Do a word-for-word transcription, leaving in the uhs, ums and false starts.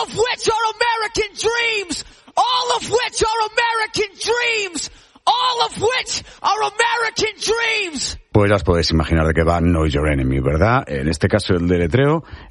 All of which are American dreams. All of which are American dreams. All of which are American dreams. Pues ya os podéis imaginar de qué va Know Your Enemy, ¿verdad? En este caso el deletreo